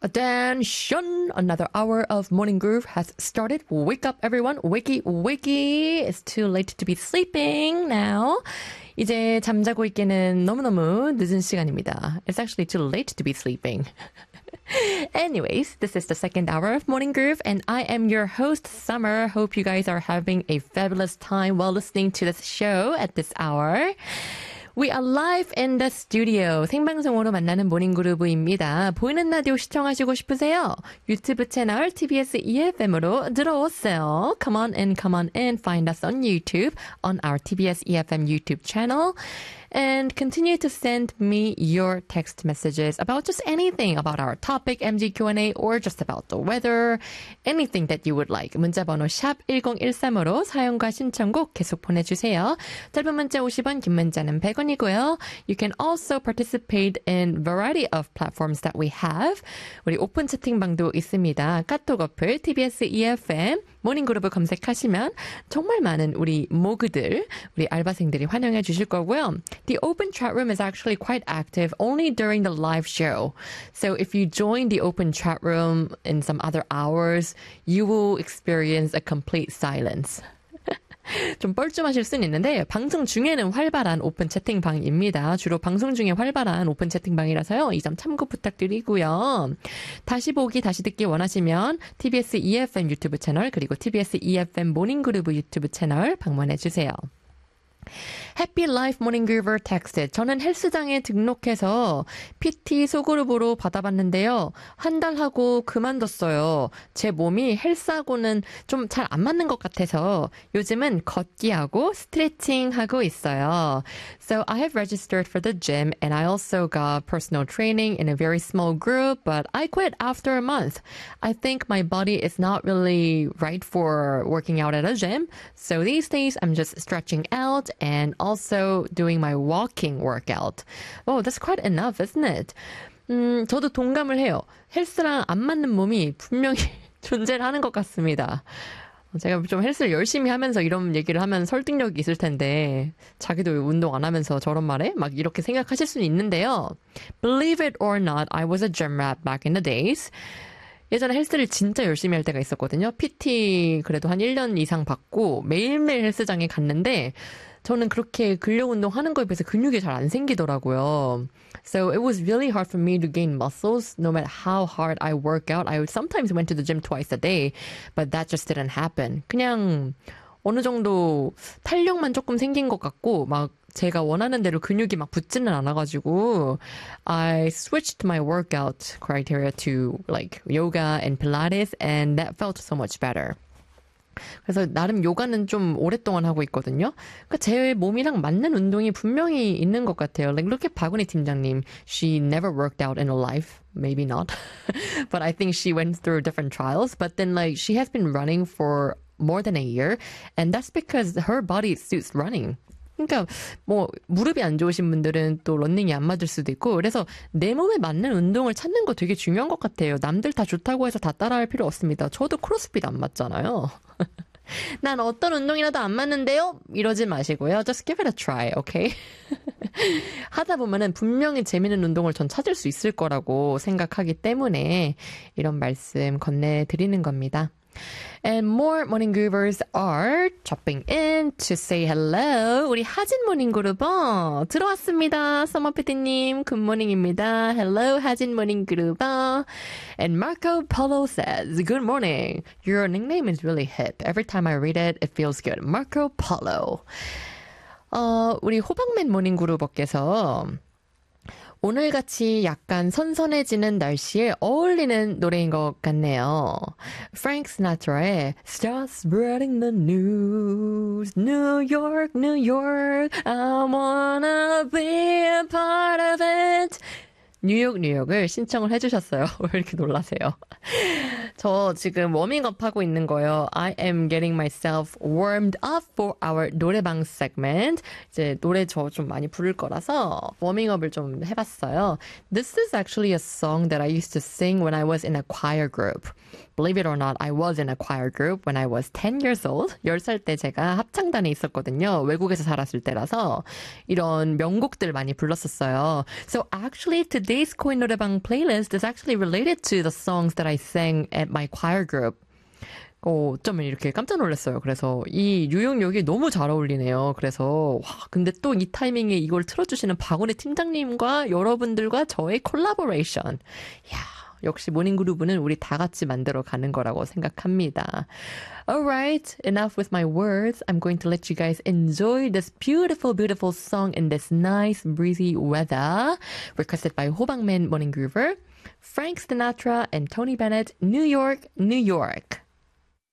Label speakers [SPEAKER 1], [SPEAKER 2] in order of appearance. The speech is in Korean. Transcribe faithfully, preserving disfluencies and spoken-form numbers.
[SPEAKER 1] Attention! Another hour of Morning Groove has started. Wake up, everyone. Wakey, wakey. It's too late to be sleeping now. 이제 잠자고 있기는 너무너무 늦은 시간입니다. It's actually too late to be sleeping. Anyways, this is the second hour of Morning Groove, and I am your host, Summer. Hope you guys are having a fabulous time while listening to this show at this hour. We are live in the studio. 생방송으로 만나는 모닝그루브입니다. 보이는 라디오 시청하시고 싶으세요? 유튜브 채널 티비에스 이에프엠으로 들어오세요. Come on in, come on in. Find us on YouTube, on our 티비에스 이에프엠 YouTube channel. And continue to send me your text messages about just anything about our topic, 엠지 Q and A, or just about the weather, anything that you would like. 문자번호 샵 일공일삼으로 사용과 신청곡 계속 보내주세요. 짧은 문자 오십 원, 긴 문자는 백 원이고요. You can also participate in variety of platforms that we have. 우리 오픈 채팅방도 있습니다. 카톡 어플, 티비에스 이에프엠, 모닝그룹을 검색하시면 정말 많은 우리 모그들, 우리 알바생들이 환영해 주실 거고요. The open chat room is actually quite active only during the live show. So if you join the open chat room in some other hours, you will experience a complete silence. 좀 뻘쭘하실 수는 있는데 방송 중에는 활발한 오픈 채팅방입니다. 주로 방송 중에 활발한 오픈 채팅방이라서요. 이 점 참고 부탁드리고요. 다시 보기, 다시 듣기 원하시면 티비에스 이에프엠 유튜브 채널 그리고 티비에스 이에프엠 모닝그루브 유튜브 채널 방문해 주세요. Happy Life Morning Groover texted. 저는 헬스장에 등록해서 피티 소그룹으로 받아봤는데요. 한 달 하고 그만뒀어요. 제 몸이 헬스하고는 좀 잘 안 맞는 것 같아서 요즘은 걷기 하고 스트레칭 하고 있어요. So I have registered for the gym and I also got personal training in a very small group, but I quit after a month. I think my body is not really right for working out at a gym. So these days I'm just stretching out and also doing my walking workout. Oh, that's quite enough, isn't it? 음, 저도 동감을 해요. 헬스랑 안 맞는 몸이 분명히 존재를 하는 것 같습니다. 제가 좀 헬스를 열심히 하면서 이런 얘기를 하면 설득력이 있을 텐데 자기도 운동 안 하면서 저런 말에 막 이렇게 생각하실 수는 있는데요. Believe it or not, I was a gym rat back in the days. 예전에 헬스를 진짜 열심히 할 때가 있었거든요. 피티 그래도 한 일 년 이상 받고 매일매일 헬스장에 갔는데 저는 그렇게 근력 운동하는 거에 비해서 근육이 잘 안 생기더라고요. So it was really hard for me to gain muscles no matter how hard I work out. I sometimes went to the gym twice a day, but that just didn't happen. 그냥 어느 정도 탄력만 조금 생긴 것 같고 막 제가 원하는 대로 근육이 막 붙지는 않아가지고 I switched my workout criteria to like yoga and Pilates and that felt so much better. 그래서 나름 요가는 좀 오랫동안 하고 있거든요. 그러니까 제 몸이랑 맞는 운동이 분명히 있는 것 같아요. Like, look at 박은희 팀장님. She never worked out in her life. Maybe not. But I think she went through different trials. But then like she has been running for more than a year. And that's because her body suits running. 그러니까 뭐 무릎이 안 좋으신 분들은 또 러닝이 안 맞을 수도 있고 그래서 내 몸에 맞는 운동을 찾는 거 되게 중요한 것 같아요. 남들 다 좋다고 해서 다 따라할 필요 없습니다. 저도 크로스핏 안 맞잖아요. 난 어떤 운동이라도 안 맞는데요? 이러지 마시고요. Just give it a try, okay? 하다 보면은 분명히 재밌는 운동을 전 찾을 수 있을 거라고 생각하기 때문에 이런 말씀 건네드리는 겁니다. And more morning groovers are dropping in to say hello. 우리 하진 모닝 그루버 들어왔습니다. 서머피디님 굿모닝입니다. Hello 하진 모닝 그루버. And Marco Polo says, good morning. Your nickname is really hip. Every time I read it, it feels good. Marco Polo. 어, 우리 호박맨 모닝 그루버께서 오늘같이 약간 선선해지는 날씨에 어울리는 노래인 것 같네요. Frank Sinatra의 Start spreading the news. New York, New York. I wanna be a part of it. 뉴욕 뉴욕을 신청을 해주셨어요. 왜 이렇게 놀라세요? 저 지금 워밍업 하고 있는 거예요. I am getting myself warmed up for our 노래방 segment. 이제 노래 저 좀 많이 부를 거라서 워밍업을 좀 해봤어요. This is actually a song that I used to sing when I was in a choir group. Believe it or not, I was in a choir group when I was ten years old. 열 살 때 제가 합창단에 있었거든요. 외국에서 살았을 때라서 이런 명곡들 많이 불렀었어요. So actually today's 코인 노래방 playlist is actually related to the songs that I sang at my choir group. 어, 어쩌면 이렇게 깜짝 놀랐어요. 그래서 이 뉴욕역이 너무 잘 어울리네요. 그래서 와, 근데 또 이 타이밍에 이걸 틀어주시는 박원의 팀장님과 여러분들과 저의 콜라보레이션. 이야. 역시 모닝그루브는 우리 다 같이 만들어 가는 거라고 생각합니다. Alright, enough with my words. I'm going to let you guys enjoy this beautiful, beautiful song in this nice, breezy weather. Requested by 호박맨 모닝그루버, Frank Sinatra and Tony Bennett, New York, New York.